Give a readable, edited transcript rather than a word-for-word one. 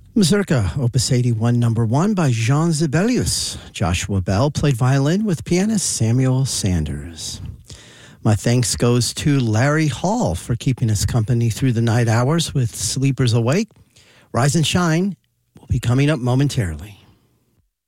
Mazurka, Opus 81, number 1 by Jean Sibelius. Joshua Bell played violin with pianist Samuel Sanders. My thanks goes to Larry Hall for keeping us company through the night hours with Sleepers Awake. Rise and Shine will be coming up momentarily.